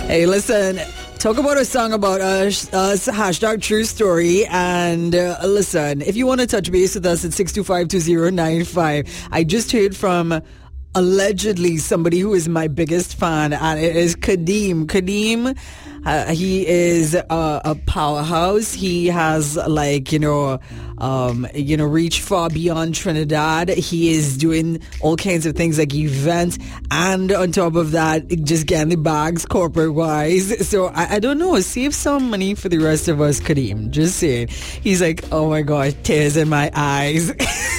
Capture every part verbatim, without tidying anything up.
Hey, listen. Talk about a song about us, us hashtag true story. And uh, listen, if you want to touch base with us at six two five, two zero nine five, I just heard from allegedly somebody who is my biggest fan, and it is Kadeem. Kadeem, uh, he is a, a powerhouse. He has, like, you know, um, you know, reached far beyond Trinidad. He is doing all kinds of things like events, and on top of that, just getting the bags corporate wise. So I, I don't know, save some money for the rest of us, Kadeem. Just saying. He's like, oh my gosh, tears in my eyes.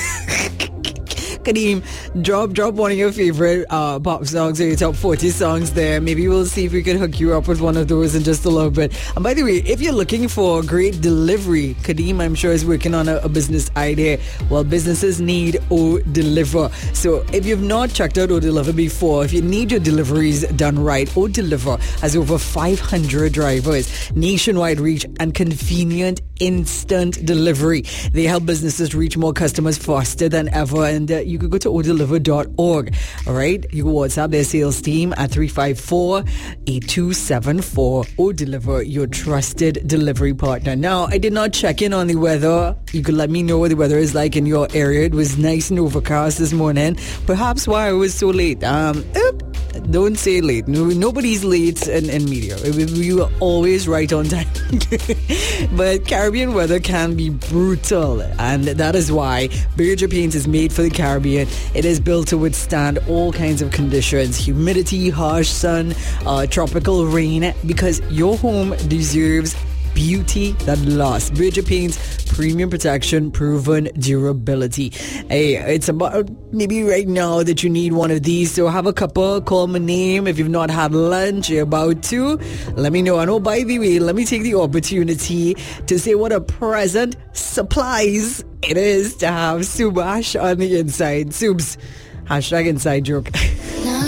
Kadeem, drop drop one of your favorite uh, pop songs or your top forty songs there. Maybe we'll see if we can hook you up with one of those in just a little bit. And by the way, if you're looking for great delivery, Kadeem, I'm sure, is working on a, a business idea. Well, businesses need O Deliver. So if you've not checked out O Deliver before, if you need your deliveries done right, O Deliver has over five hundred drivers, nationwide reach, and convenient instant delivery. They help businesses reach more customers faster than ever. And uh, you can go to o deliver dot org. All right. You can WhatsApp their sales team at three five four, eight two seven four. O Deliver, your trusted delivery partner. Now, I did not check in on the weather. You could let me know what the weather is like in your area. It was nice and overcast this morning. Perhaps why I was so late. Um, oop, don't say late. No, nobody's late in, in media. You are always right on time. But Caribbean weather can be brutal, and that is why Berger Paints is made for the Caribbean. It is built to withstand all kinds of conditions: humidity, harsh sun, uh, tropical rain, because your home deserves beauty that lasts. Berger Paints, premium protection, proven durability. Hey, it's about maybe right now that you need one of these. So have a couple, call my name. If you've not had lunch, you're about to, let me know. And oh, by the way, let me take the opportunity to say what a present surprise it is to have Subash on the inside. Subs, hashtag inside joke.